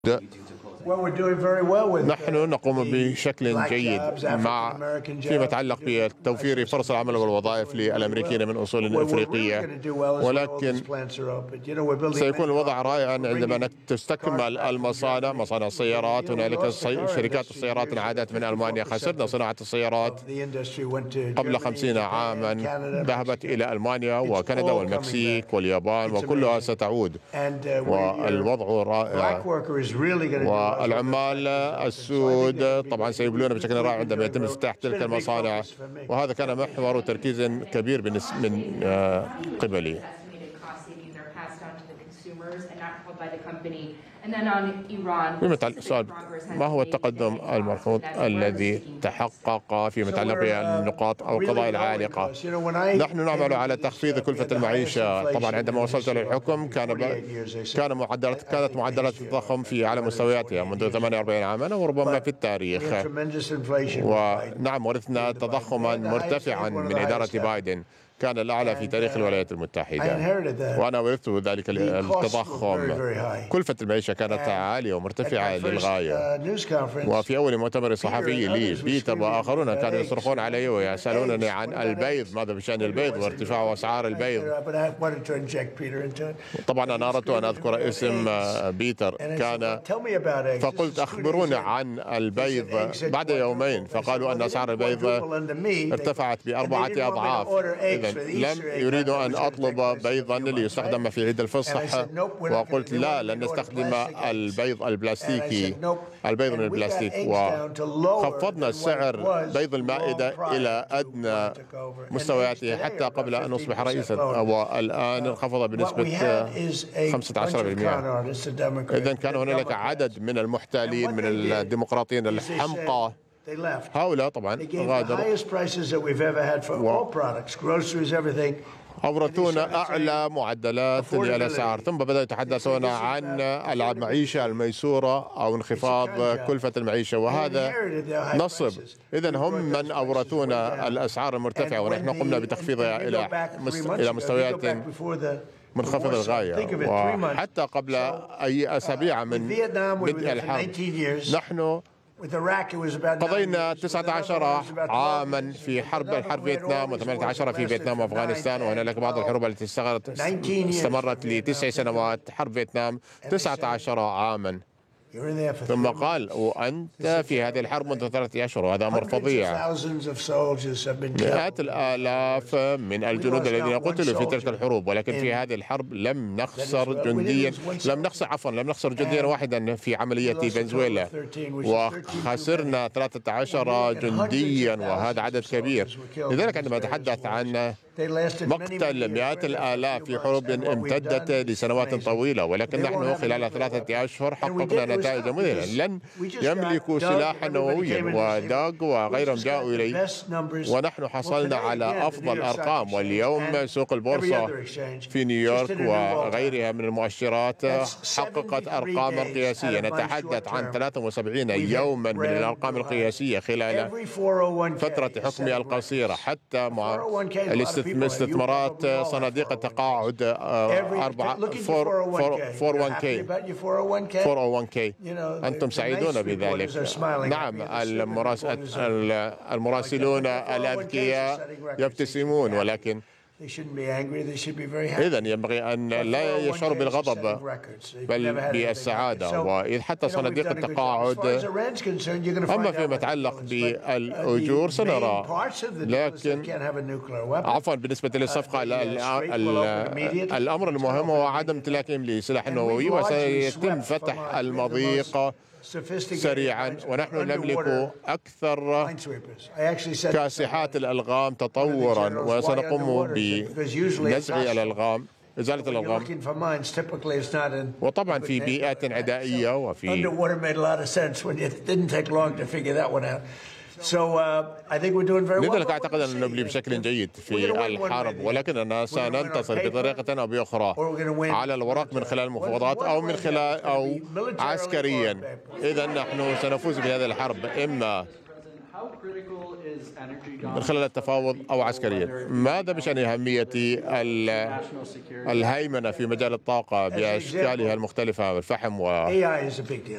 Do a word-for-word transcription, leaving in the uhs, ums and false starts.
نحن نقوم بشكل جيد مع فيما يتعلق بتوفير فرص العمل والوظائف للأمريكيين من أصول أفريقية، ولكن سيكون الوضع رائعا عندما تستكمل المصانع، مصانع السيارات. هنالك شركات السيارات عادت من ألمانيا. خسرنا صناعة السيارات قبل خمسين عاما، ذهبت إلى ألمانيا وكندا والمكسيك واليابان، وكلها ستعود والوضع رائع. والعمال السود طبعا سيبلون بشكل رائع عندما يتم افتتاح تلك المصانع، وهذا كان محور تركيز كبير من قبلي. سؤال: ما هو التقدم الملحوظ الذي تحقق فيما يتعلق بالنقاط أو القضايا العالقة؟ نحن نعمل على تخفيض كلفة المعيشة. طبعا عندما وصلت للحكم كان ب... كان معدلات كانت معدلات التضخم في أعلى مستوياتها منذ ثمانية وأربعين عاما وربما في التاريخ، ونعم ورثنا تضخما مرتفعا من إدارة بايدن، كان الأعلى في تاريخ الولايات المتحدة، وأنا ورثت ذلك التضخم. كلفة المعيشة كانت عالية ومرتفعة للغاية. وفي أول مؤتمر صحفي لي، بيتر وآخرون كانوا يصرخون علي ويسألونني عن البيض، ماذا بشأن البيض وارتفاع أسعار البيض. طبعا أنا أردت أن أذكر اسم بيتر، كان فقلت أخبروني عن البيض بعد يومين، فقالوا أن أسعار البيض ارتفعت بأربعة أضعاف. لم يريدوا أن أطلب بيضا ليستخدم في عيد الفصح، وقلت لا، لن نستخدم البيض البلاستيكي، البيض من البلاستيك، وخفضنا السعر بيض المائدة إلى أدنى مستوياته حتى قبل أن أصبح رئيسا، والآن انخفض بنسبة خمسة عشر بالمئة. إذن كان هناك عدد من المحتالين من الديمقراطيين الحمقى، هؤلاء طبعا غادروا أورثونا أعلى معدلات للأسعار، ثم بدأوا يتحدثون عن المعيشة الميسورة أو انخفاض كلفة المعيشة، وهذا نصب. إذن هم من أورثونا الأسعار المرتفعة، ونحن قمنا بتخفيضها إلى إلى مستويات منخفضة للغاية. وحتى قبل أي أسابيع من بدء الحرب نحن قضينا تسعة عشر عاما في حرب الحرب فيتنام، وثمانية عشر في فيتنام وأفغانستان، وهنالك بعض الحروب التي استمرت لتسع سنوات. حرب فيتنام تسعة عشر عاما. ثم قال: وأنت في هذه الحرب منذ ثلاثة أشهر، وهذا أمر فظيع. مئات الآلاف من الجنود الذين قتلوا في تلك الحروب، ولكن في هذه الحرب لم نخسر جنديا لم نخسر عفوا لم نخسر جنديا واحدا في عملية فنزويلا، وخسرنا ثلاثة عشر جنديا، وهذا عدد كبير. لذلك عندما نتحدث عن مقتل مئات الآلاف في حروب امتدت لسنوات طويلة، ولكن نحن خلال ثلاثة أشهر حققنا نتائج مذهلة. لن يملكوا سلاحا نوويا، وداغ وغيرهم جاءوا إلي ونحن حصلنا على أفضل أرقام. واليوم سوق البورصة في نيويورك وغيرها من المؤشرات حققت أرقاما قياسية. نتحدث عن ثلاثة وسبعين يوما من الأرقام القياسية خلال فترة حكمي القصيرة، حتى مع الاستثمارات صناديق التقاعد أربعة أربعة واحد كي. أنتم سعيدون بذلك. نعم، المراسلون الأذكياء يبتسمون، ولكن إذن ينبغي أن لا يشعروا بالغضب بل بالسعادة. وإذ حتى صناديق التقاعد، أما فيما يتعلق بالأجور سنرى، لكن عفوا بالنسبة للصفقة الأمر المهم هو عدم امتلاكهم لسلاح نووي، وسيتم فتح المضيق سريعا، ونحن نملك أكثر كاسحات الألغام تطورا، وسنقوم بنزع الألغام، إزالة الألغام. وطبعا في بيئات عدائية وفي لذلك أعتقد أن نبلي بشكل جيد في الحرب، ولكننا سننتصر بطريقة أو بأخرى على الورق من خلال المفاوضات أو من خلال أو عسكريا. إذا نحن سنفوز بهذه الحرب إما من خلال التفاوض أو عسكريا. ماذا بشأن أهمية الهيمنة في مجال الطاقة بأشكالها المختلفة، الفحم و